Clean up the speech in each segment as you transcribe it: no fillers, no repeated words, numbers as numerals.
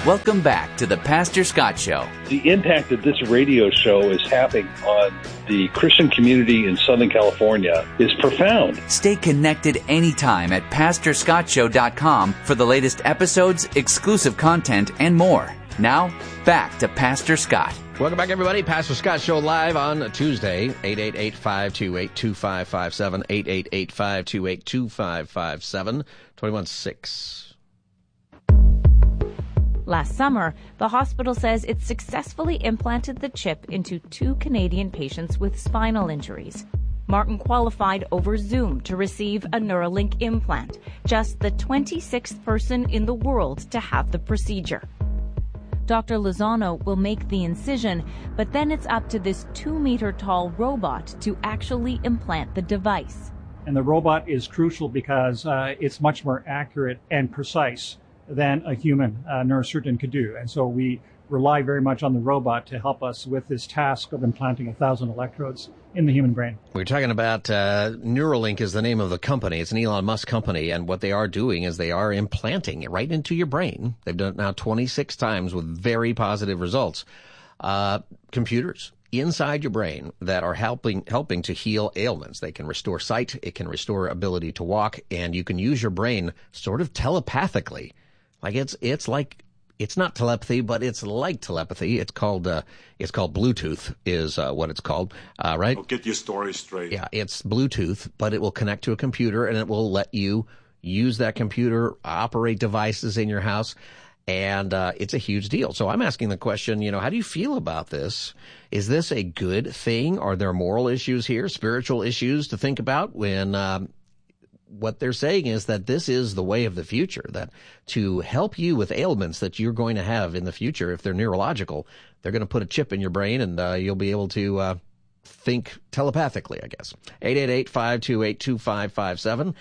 Welcome back to the Pastor Scott Show. The impact that this radio show is having on the Christian community in Southern California is profound. Stay connected anytime at PastorScottShow.com for the latest episodes, exclusive content, and more. Now, back to Pastor Scott. Welcome back, everybody. Pastor Scott Show live on Tuesday, 888-528-2557, 888-528-2557, 21-6. Last summer, the hospital says it successfully implanted the chip into 2 Canadian patients with spinal injuries. Martin qualified over Zoom to receive a Neuralink implant, just the 26th person in the world to have the procedure. Dr. Lozano will make the incision, but then it's up to this 2-meter-tall robot to actually implant the device. And the robot is crucial because it's much more accurate and precise than a human neurosurgeon could do. And so we rely very much on the robot to help us with this task of implanting 1,000 electrodes in the human brain. We're talking about Neuralink is the name of the company. It's an Elon Musk company, and what they are doing is they are implanting it right into your brain. They've done it now 26 times with very positive results. Computers inside your brain that are helping to heal ailments. They can restore sight, it can restore ability to walk, and you can use your brain sort of telepathically. Like it's not telepathy, but it's like telepathy. It's called Bluetooth is what it's called, right? I'll get your story straight. Yeah, it's Bluetooth, but it will connect to a computer and it will let you use that computer, operate devices in your house, and it's a huge deal. So I'm asking the question, how do you feel about this? Is this a good thing? Are there moral issues here, spiritual issues to think about when what they're saying is that this is the way of the future, that to help you with ailments that you're going to have in the future, if they're neurological, they're going to put a chip in your brain and you'll be able to think telepathically, I guess. 888-528-2557,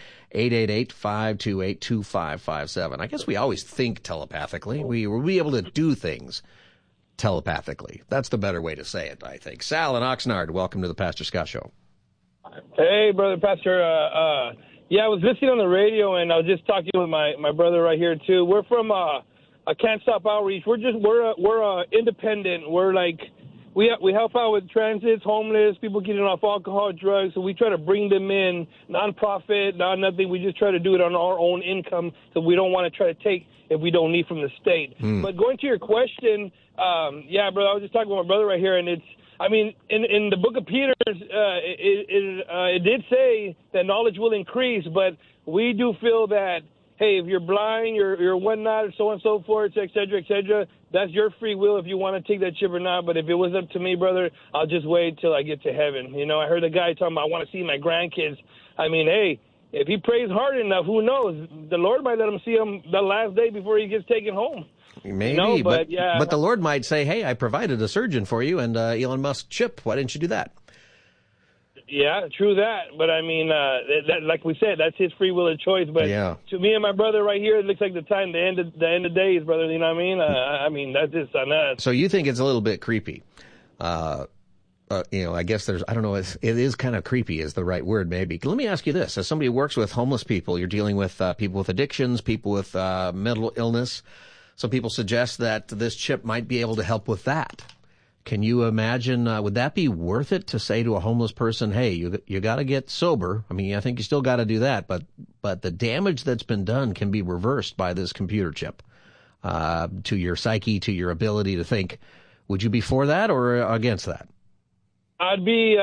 888-528-2557. I guess we always think telepathically. We'll be able to do things telepathically. That's the better way to say it, I think. Sal and Oxnard, welcome to the Pastor Scott Show. Hey, Brother Pastor. Yeah, I was listening on the radio, and I was just talking with my brother right here, too. We're from a Can't Stop Outreach. We're independent. We're like, we help out with transits, homeless, people getting off alcohol, drugs, so we try to bring them in, non-profit, nothing. We just try to do it on our own income, so we don't want to try to take if we don't need from the state. But going to your question, yeah, brother, I was just talking with my brother right here, and in the book of Peter, it did say that knowledge will increase, but we do feel that, hey, if you're blind, you're whatnot, so on and so forth, et cetera, that's your free will if you want to take that chip or not. But if it was up to me, brother, I'll just wait till I get to heaven. I heard a guy talking about, I want to see my grandkids. Hey, if he prays hard enough, who knows? The Lord might let him see him the last day before he gets taken home. Maybe, but the Lord might say, hey, I provided a surgeon for you and Elon Musk chip. Why didn't you do that? Yeah, true that. But that, like we said, that's his free will and choice. But to me and my brother right here, it looks like the end of days, brother. You know what I mean? That's just on us. So you think it's a little bit creepy? I guess I don't know, it is kind of creepy is the right word maybe. Let me ask you this. As somebody who works with homeless people, you're dealing with people with addictions, people with mental illness. Some people suggest that this chip might be able to help with that. Can you imagine, would that be worth it to say to a homeless person, hey, you got to get sober? I think you still got to do that, but the damage that's been done can be reversed by this computer chip to your psyche, to your ability to think. Would you be for that or against that? I'd be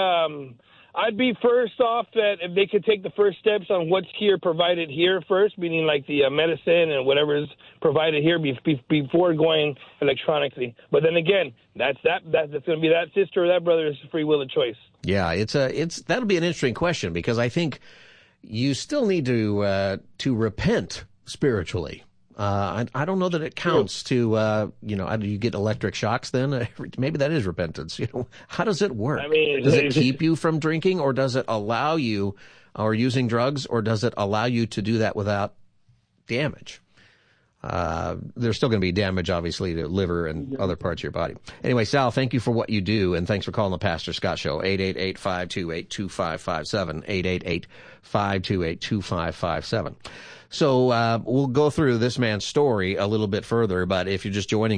first off that if they could take the first steps on what's here provided here first, meaning like the medicine and whatever is provided here before going electronically. But then again, that's going to be that sister or that brother's free will of choice. Yeah, that'll be an interesting question because I think you still need to repent spiritually. I don't know that it counts to, do you get electric shocks then? Maybe that is repentance. How does it work? Does it keep you from drinking or does it allow you or using drugs or does it allow you to do that without damage? there's still going to be damage, obviously, to liver and other parts of your body. Anyway, Sal, thank you for what you do, and thanks for calling the Pastor Scott Show. 888-528-2557, 888-528-2557. So we'll go through this man's story a little bit further, but if you're just joining